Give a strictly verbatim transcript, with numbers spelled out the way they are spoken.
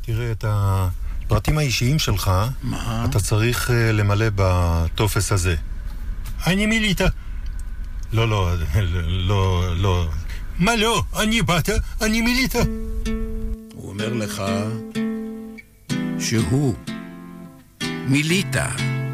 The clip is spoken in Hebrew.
תראה את הפרטים האישיים שלך. מה? אתה צריך uh, למלא בטופס הזה. אני מיליטה. לא, לא, לא, לא. מה לא? אני באת, אני מיליטה. הוא אומר לך שהוא מיליטה.